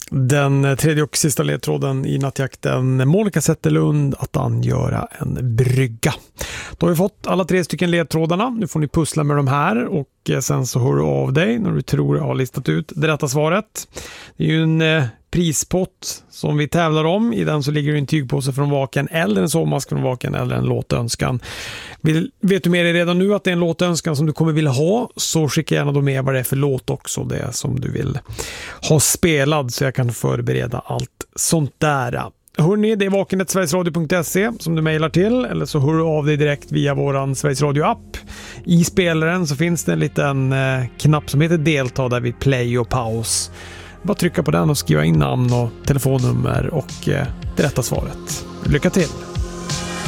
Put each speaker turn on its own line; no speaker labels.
Den tredje och sista ledtråden i nattjakten. Monica Zetterlund att angöra en brygga. Då har vi fått alla 3 stycken ledtrådarna. Nu får ni pussla med de här och sen så hör du av dig när du tror jag har listat ut det rätta svaret. Det är ju en prispott som vi tävlar om. I den så ligger en tygpåse från Vaken eller en sovmask från Vaken eller en låtönskan. Vet du med dig redan nu att det är en låtönskan som du kommer vilja ha, så skicka gärna då med vad det är för låt också, det som du vill ha spelad, så jag kan förbereda allt sånt där. Hörrni, det är vaken@sverigesradio.se som du mejlar till, eller så hör du av dig direkt via våran Sveriges Radio-app. I spelaren så finns det en liten knapp som heter delta där vid play och paus. Bara trycka på den och skriva in namn och telefonnummer och det rätta svaret. Lycka till!